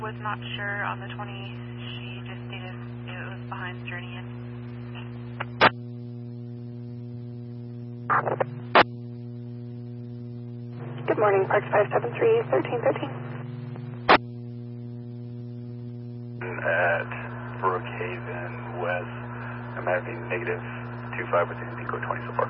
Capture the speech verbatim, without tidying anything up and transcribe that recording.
Was not sure on the twenty. She just stated it was behind Journey Inn. Good morning, Park five seven three, one three one three. At Brookhaven West, I'm having negative two five with anything go twenty so far.